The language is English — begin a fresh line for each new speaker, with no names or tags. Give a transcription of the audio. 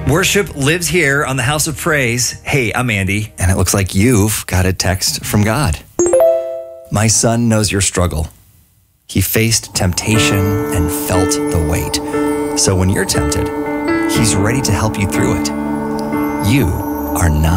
Worship lives here on the House of Praise. Hey, I'm Andy, and it looks like you've got a text from God. My son knows your struggle. He faced temptation and felt the weight. So when you're tempted, he's ready to help you through it. You are not